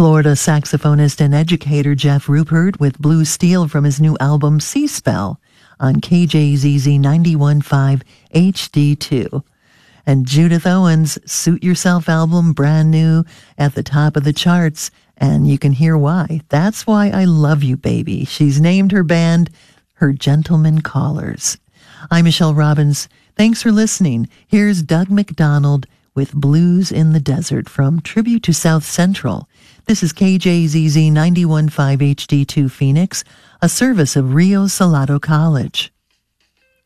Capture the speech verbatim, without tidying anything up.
Florida saxophonist and educator Jeff Rupert with Blue Steel from his new album Sea Spell on K J Z Z ninety-one point five H D two. And Judith Owens' Suit Yourself album, brand new, at the top of the charts, and you can hear why. That's Why I Love You, Baby. She's named her band Her Gentlemen Callers. I'm Michelle Robbins. Thanks for listening. Here's Doug McDonald with Blues in the Desert from Tribute to South Central. This is K J Z Z ninety-one point five H D two Phoenix, a service of Rio Salado College.